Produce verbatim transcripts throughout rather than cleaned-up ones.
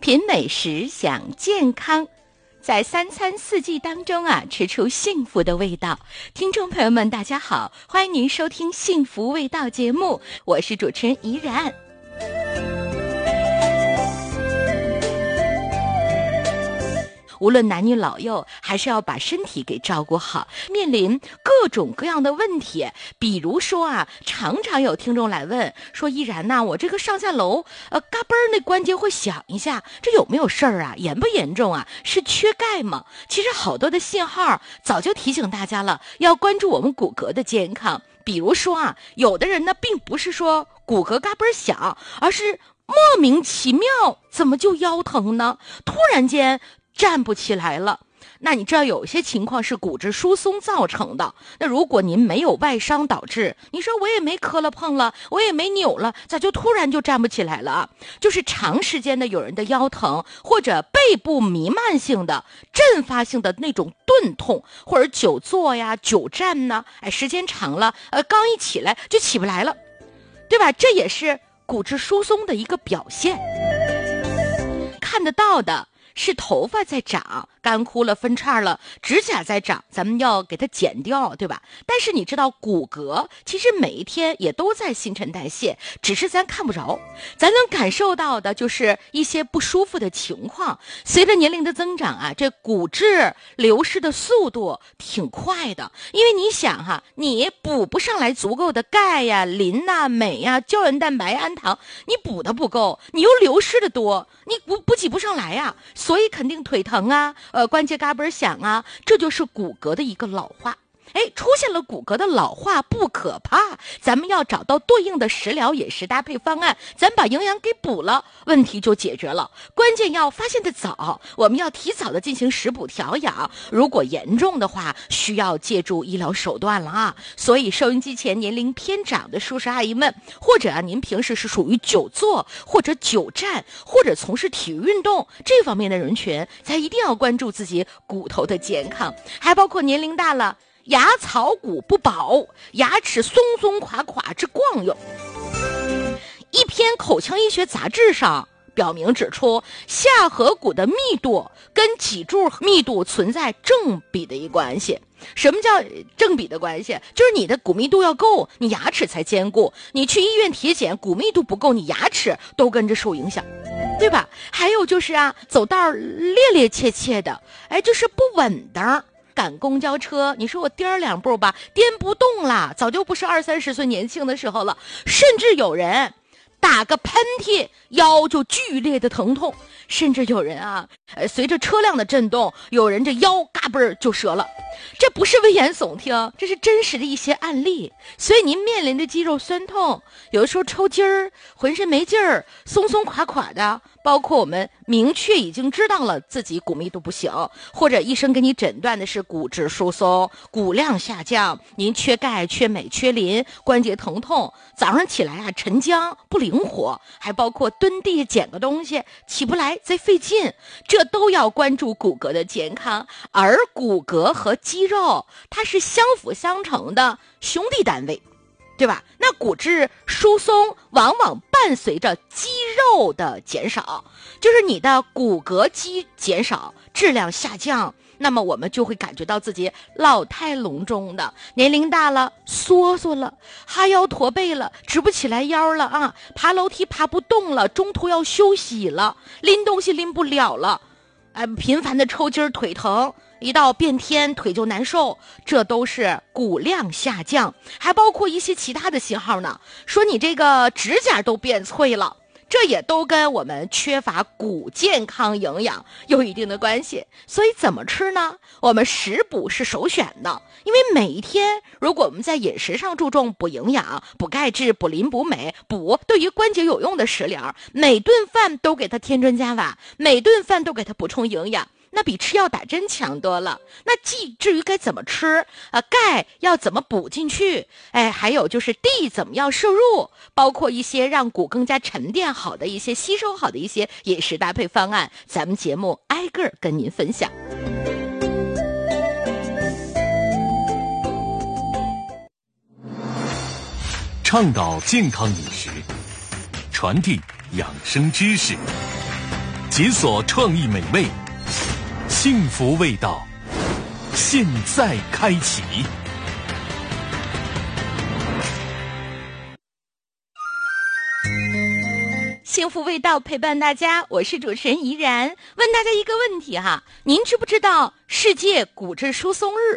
品美食享健康，在三餐四季当中啊，吃出幸福的味道。听众朋友们大家好，欢迎您收听幸福味道节目，我是主持人怡然。无论男女老幼，还是要把身体给照顾好，面临各种各样的问题。比如说啊，常常有听众来问说，依然呐、啊，我这个上下楼呃嘎嘣儿那关节会响一下，这有没有事儿啊？严不严重啊？是缺钙吗？其实好多的信号早就提醒大家了，要关注我们骨骼的健康。比如说啊，有的人呢并不是说骨骼嘎嘣儿响，而是莫名其妙怎么就腰疼呢？突然间站不起来了。那你知道有些情况是骨质疏松造成的，那如果您没有外伤导致，你说我也没磕了碰了，我也没扭了，咋就突然就站不起来了啊？就是长时间的有人的腰疼，或者背部弥漫性的阵发性的那种钝痛，或者久坐呀久站呢，哎，时间长了呃，刚一起来就起不来了，对吧？这也是骨质疏松的一个表现。看得到的是头发在长，干枯了分叉了，指甲在长，咱们要给它剪掉，对吧？但是你知道骨骼其实每一天也都在新陈代谢，只是咱看不着。咱能感受到的就是一些不舒服的情况。随着年龄的增长啊，这骨质流失的速度挺快的。因为你想哈，你补不上来足够的钙呀、磷呐、镁呀、胶原蛋白、氨糖，你补的不够，你又流失的多，你补补给不上来呀。所以肯定腿疼啊，呃，关节嘎嘣响啊，这就是骨骼的一个老化。哎，出现了骨骼的老化不可怕，咱们要找到对应的食疗饮食搭配方案，咱把营养给补了，问题就解决了。关键要发现的早，我们要提早的进行食补调养，如果严重的话，需要借助医疗手段了啊。所以收音机前年龄偏长的叔叔阿姨们，或者啊您平时是属于久坐或者久站，或者从事体育运动这方面的人群，咱一定要关注自己骨头的健康，还包括年龄大了牙槽骨不保，牙齿松松垮垮之状用。一篇口腔医学杂志上表明指出，下颌骨的密度跟脊柱密度存在正比的一关系。什么叫正比的关系？就是你的骨密度要够，你牙齿才坚固。你去医院体检，骨密度不够，你牙齿都跟着受影响，对吧？还有就是啊，走道趔趔趄趄的，哎，就是不稳当。赶公交车，你说我颠两步吧，颠不动了，早就不是二三十岁年轻的时候了。甚至有人打个喷嚏，腰就剧烈的疼痛，甚至有人啊，呃，随着车辆的震动，有人这腰嘎嘣就折了。这不是危言耸听，这是真实的一些案例。所以您面临的肌肉酸痛，有的时候抽筋儿，浑身没劲儿，松松垮垮的，包括我们明确已经知道了自己骨密度不行，或者医生给你诊断的是骨质疏松、骨量下降，您缺钙、缺镁、缺磷，关节疼痛，早上起来啊沉僵不灵活，还包括蹲地捡个东西起不来贼费劲，这都要关注骨骼的健康。而骨骼和肌肉它是相辅相成的兄弟单位，对吧？那骨质疏松往往伴随着肌肉的减少，就是你的骨骼肌减少，质量下降，那么我们就会感觉到自己老态龙钟的，年龄大了缩缩了，哈腰驼背了，直不起来腰了啊，爬楼梯爬不动了，中途要休息了，拎东西拎不了了，哎，频繁的抽筋腿疼，一到变天腿就难受，这都是骨量下降。还包括一些其他的信号呢，说你这个指甲都变脆了，这也都跟我们缺乏骨健康营养有一定的关系。所以怎么吃呢？我们食补是首选的，因为每一天如果我们在饮食上注重补营养、补钙质、补磷、补镁，补对于关节有用的食疗，每顿饭都给它添砖加瓦，每顿饭都给它补充营养，那比吃药打针强多了。那既至于该怎么吃啊，钙要怎么补进去，哎，还有就是地怎么样摄入，包括一些让骨更加沉淀好的一些吸收好的一些饮食搭配方案，咱们节目挨个跟您分享。 倡导健康饮食，传递养生知识， 解锁创意美味，幸福味道，现在开启。 幸福味道陪伴大家，我是主持人怡然。问大家一个问题哈，您知不知道世界骨质疏松日？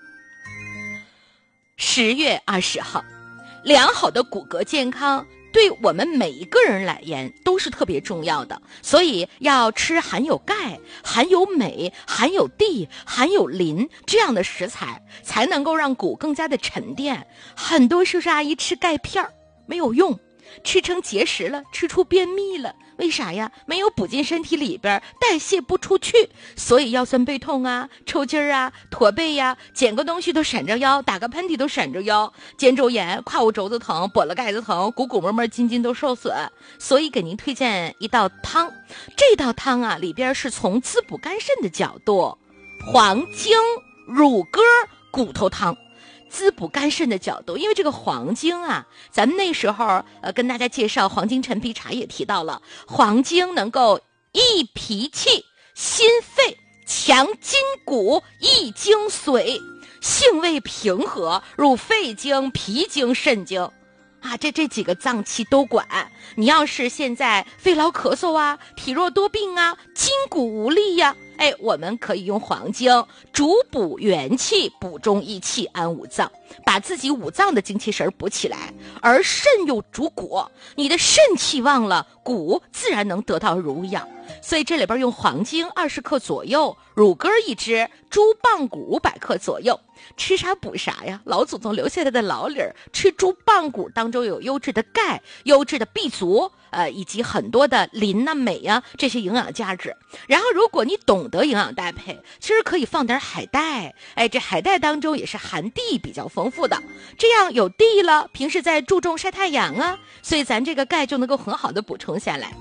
十月二十号，良好的骨骼健康对我们每一个人来言都是特别重要的，所以要吃含有钙、含有镁、含有地、含有磷这样的食材，才能够让骨更加的沉淀。很多叔叔阿姨吃钙片没有用，吃成结石了，吃出便秘了，为啥呀？没有补进身体里边，代谢不出去，所以腰酸背痛啊，抽筋儿啊，驼背呀、啊，捡个东西都闪着腰，打个喷嚏都闪着腰，肩周炎、胯骨轴子疼、脖子盖子疼，股骨膜膜筋筋都受损。所以给您推荐一道汤，这道汤啊里边是从滋补肝肾的角度，黄精乳鸽骨头汤。滋补肝肾的角度，因为这个黄精啊，咱们那时候呃跟大家介绍黄精陈皮茶也提到了，黄精能够益脾气、心肺、强筋骨、益精髓，性味平和，入肺经、脾经、肾经。啊，这这几个脏器都管。你要是现在肺痨咳嗽啊，体弱多病啊，筋骨无力呀、啊，哎，我们可以用黄精主补元气，补中益气，安五脏，把自己五脏的精气神补起来。而肾又主骨，你的肾气旺了，骨自然能得到濡养。所以这里边用黄精二十克左右，乳鸽一只，猪棒骨五百克左右。吃啥补啥呀，老祖宗留下来的老理儿，吃猪棒骨当中有优质的钙、优质的 B 族，呃，以及很多的磷啊、镁啊这些营养价值。然后如果你懂得营养搭配，其实可以放点海带，哎，这海带当中也是含地比较丰富的，这样有地了，平时在注重晒太阳啊，所以咱这个钙就能够很好的补充下来。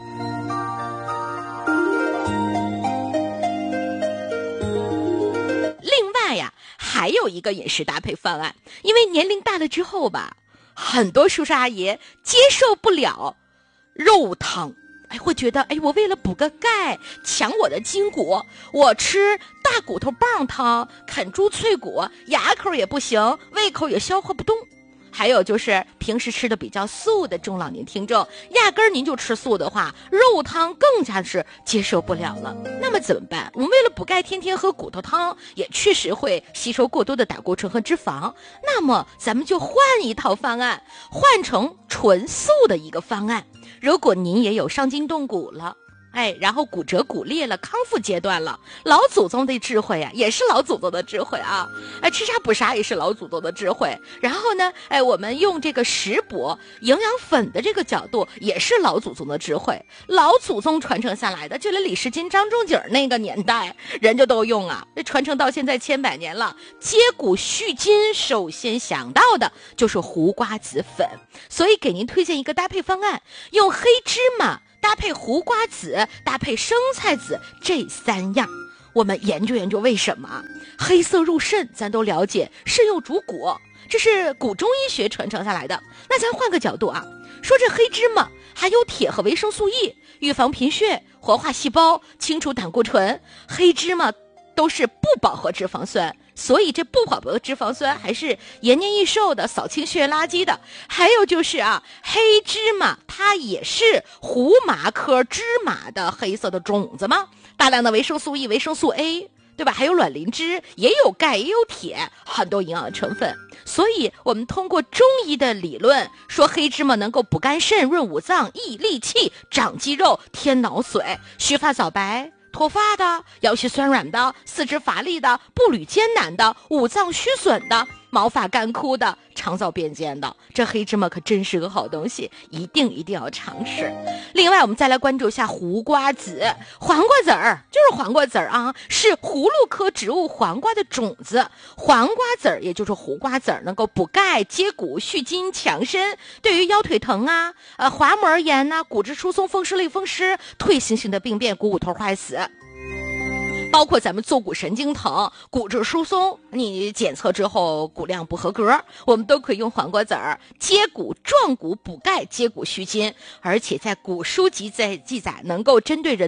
另外呀，还有一个饮食搭配方案，因为年龄大了之后吧，很多叔叔阿姨接受不了肉汤，哎，会觉得，哎，我为了补个钙，强我的筋骨，我吃大骨头棒汤，啃猪脆骨，牙口也不行，胃口也消化不动。还有就是平时吃的比较素的中老年听众，压根儿您就吃素的话，肉汤更加是接受不了了。那么怎么办？我们为了补钙，天天喝骨头汤，也确实会吸收过多的胆固醇和脂肪。那么咱们就换一套方案，换成纯素的一个方案。如果您也有伤筋动骨了，哎，然后骨折骨裂了，康复阶段了，老祖宗的智慧啊，也是老祖宗的智慧啊，哎，吃啥补啥也是老祖宗的智慧。然后呢，哎，我们用这个食补营养粉的这个角度，也是老祖宗的智慧，老祖宗传承下来的，就连李时珍、张仲景那个年代人家都用啊，这传承到现在千百年了。接骨续筋，首先想到的就是胡瓜子粉，所以给您推荐一个搭配方案，用黑芝麻搭配胡瓜子，搭配生菜子，这三样我们研究研究为什么黑色入肾。咱都了解肾又主骨，这是古中医学传承下来的。那咱换个角度啊，说这黑芝麻含有铁和维生素 E， 预防贫血，活化细胞，清除胆固醇。黑芝麻都是不饱和脂肪酸，所以这不饱和脂肪酸还是延年益寿的，扫清血液垃圾的。还有就是啊，黑芝麻它也是胡麻科芝麻的黑色的种子嘛，大量的维生素 E、维生素 A， 对吧？还有卵磷脂，也有钙，也有铁，很多营养成分。所以我们通过中医的理论说，黑芝麻能够补肝肾、润五脏、益力气、长肌肉、添脑髓，须发早白，脱发的，腰膝酸软的，四肢乏力的，步履艰难的，五脏虚损的，毛发干枯的，肠燥便坚的，这黑芝麻可真是个好东西，一定一定要尝试。另外我们再来关注一下胡瓜子，黄瓜籽儿就是黄瓜籽儿啊，是葫芦科植物黄瓜的种子。黄瓜籽儿也就是胡瓜籽儿，能够补钙、接骨、续筋、强身，对于腰腿疼啊、呃滑膜炎呐、啊、骨质疏松、风湿类风湿、退行性的病变、股骨头坏死，包括咱们坐骨神经疼、骨质疏松，你检测之后骨量不合格，我们都可以用黄瓜籽儿接骨壮骨补钙、接骨续筋。而且在古书籍在记载，能够针对人的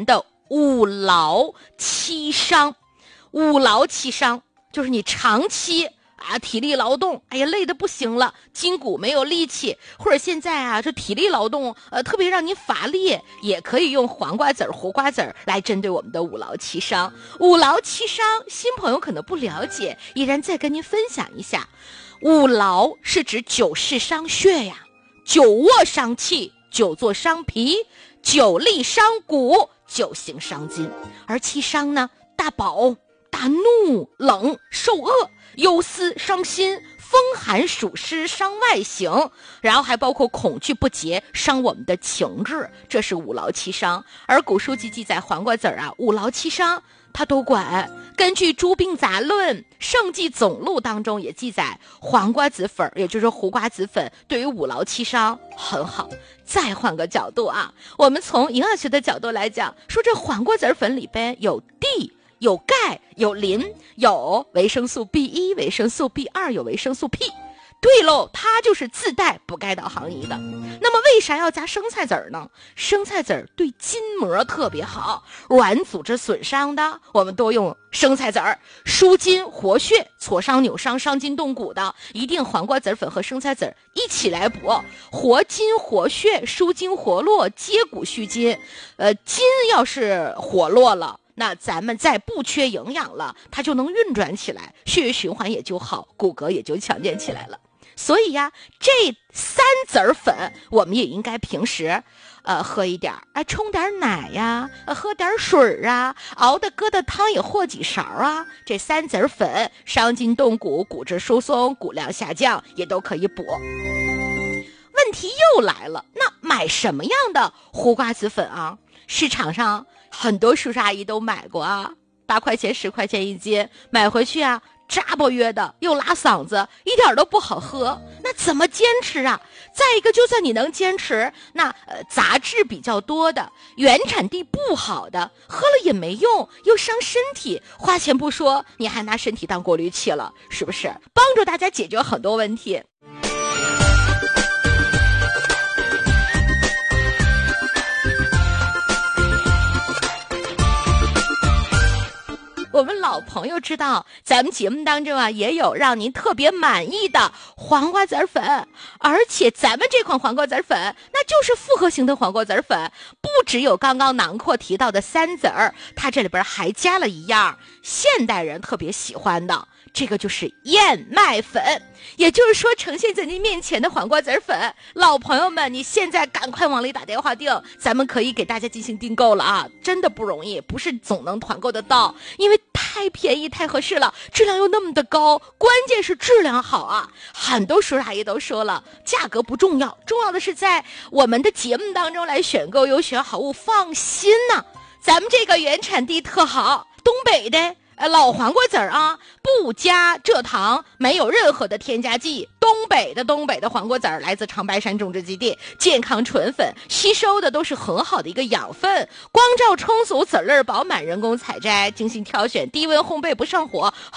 五劳七伤。五劳七伤就是你长期啊，体力劳动，哎呀，累得不行了，筋骨没有力气，或者现在啊，这体力劳动，呃，特别让你乏力，也可以用黄瓜籽儿、胡瓜籽儿来针对我们的五劳七伤。五劳七伤，新朋友可能不了解，依然再跟您分享一下。五劳是指久视伤血呀，久卧伤气，久坐伤脾，久立伤骨，久行伤筋。而七伤呢，大饱、大怒、冷、受饿、忧思、伤心、风寒暑湿伤外形，然后还包括恐惧不节伤我们的情志，这是五劳七伤。而古书记记载黄瓜籽儿啊，五劳七伤他都管。根据《诸病杂论》《圣纪总录》当中也记载，黄瓜子粉也就是胡瓜子粉对于五劳七伤很好。再换个角度啊，我们从营养学的角度来讲，说这黄瓜子粉里边有地，有钙，有磷，有维生素 B 一、维生素 B 二，有维生素 P。对喽，它就是自带补钙导航仪的。那么为啥要加生菜籽儿呢？生菜籽儿对筋膜特别好，软组织损伤的我们多用生菜籽儿，舒筋活血，挫伤扭伤伤筋动骨的一定黄瓜籽粉和生菜籽儿一起来补，活筋活血，舒筋活络，接骨续筋。呃，筋要是活络了，那咱们再不缺营养了，它就能运转起来，血液循环也就好，骨骼也就强健起来了。所以呀，这三籽儿粉我们也应该平时呃喝一点儿，哎，冲点奶呀，呃，喝点水啊，熬的疙瘩汤也和几勺啊。这三籽儿粉伤筋动骨，骨质疏松，骨量下降也都可以补。问题又来了，那买什么样的胡瓜子粉啊？市场上很多叔叔阿姨都买过啊，八块钱十块钱一斤，买回去啊扎不约的，又拉嗓子，一点都不好喝。那怎么坚持啊？再一个，就算你能坚持，那呃杂质比较多的，原产地不好的，喝了也没用，又伤身体，花钱不说，你还拿身体当过滤器了，是不是？帮助大家解决很多问题。我们老朋友知道，咱们节目当中啊也有让您特别满意的黄瓜籽粉，而且咱们这款黄瓜籽粉那就是复合型的黄瓜籽粉，不只有刚刚囊括提到的三籽儿，它这里边还加了一样现代人特别喜欢的，这个就是燕麦粉。也就是说，呈现在您面前的黄瓜籽粉，老朋友们，你现在赶快往里打电话订，咱们可以给大家进行订购了啊！真的不容易，不是总能团购得到，因为太便宜太合适了，质量又那么的高，关键是质量好啊！很多叔叔阿姨都说了，价格不重要，重要的是在我们的节目当中来选购优选好物，放心呐、啊！咱们这个原产地特好，东北的呃，老黄瓜籽儿啊，不加蔗糖，没有任何的添加剂。东北的东北的黄瓜籽儿来自长白山种植基地，健康纯粉，吸收的都是很好的一个养分，光照充足，籽粒饱满，人工采摘，精心挑选，低温烘焙不上火。